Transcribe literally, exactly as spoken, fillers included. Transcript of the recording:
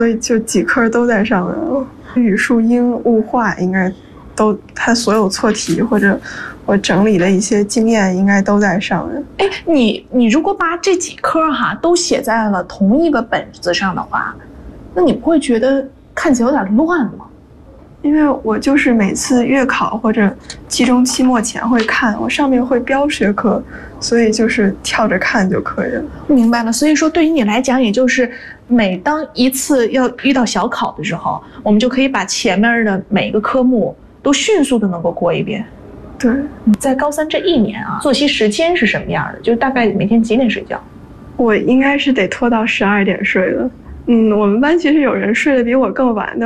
所以就几科都在上面。语数英物化应该都，它所有错题或者我整理的一些经验应该都在上面。 哎，你你如果把这几科哈都写在了同一个本子上的话，那你不会觉得看起来有点乱吗？ 因为我就是每次月考或者期中期末前会看，我上面会标学科，所以就是跳着看就可以了。 明白了，所以说对于你来讲，也就是每当一次要遇到小考的时候，我们就可以把前面的每一个科目都迅速的能够过一遍。 对， 在高三这一年啊，作息时间是什么样的？就大概每天几点睡觉？ 我应该是得拖到十二点睡的。嗯，我们班其实有人睡得比我更晚的。